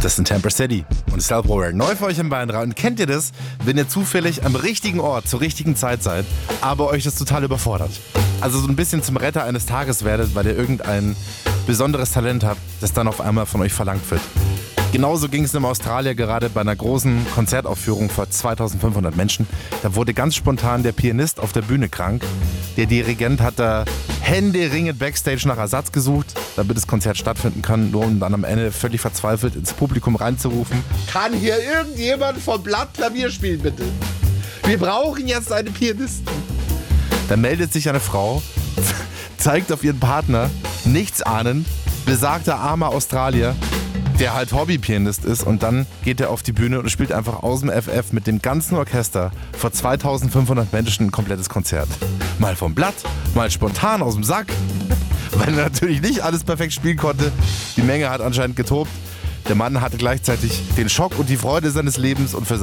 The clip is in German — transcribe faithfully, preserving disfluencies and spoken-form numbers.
Das sind Temper City und Stealth Warrior. Neu für euch im Weinrad. Und kennt ihr das, wenn ihr zufällig am richtigen Ort zur richtigen Zeit seid, aber euch das total überfordert? Also so ein bisschen zum Retter eines Tages werdet, weil ihr irgendein besonderes Talent habt, das dann auf einmal von euch verlangt wird. Genauso ging es in Australien gerade bei einer großen Konzertaufführung vor zweitausendfünfhundert Menschen. Da wurde ganz spontan der Pianist auf der Bühne krank. Der Dirigent hat da händeringend Backstage nach Ersatz gesucht, damit das Konzert stattfinden kann, nur um dann am Ende völlig verzweifelt ins Publikum reinzurufen: Kann hier irgendjemand vom Blatt Klavier spielen, bitte? Wir brauchen jetzt einen Pianisten. Da meldet sich eine Frau, zeigt auf ihren Partner, nichts ahnend, besagter armer Australier, der halt Hobbypianist ist, und dann geht er auf die Bühne und spielt einfach aus dem F F mit dem ganzen Orchester vor zweitausendfünfhundert Menschen ein komplettes Konzert. Mal vom Blatt, mal spontan aus dem Sack, weil er natürlich nicht alles perfekt spielen konnte. Die Menge hat anscheinend getobt. Der Mann hatte gleichzeitig den Schock und die Freude seines Lebens und für seine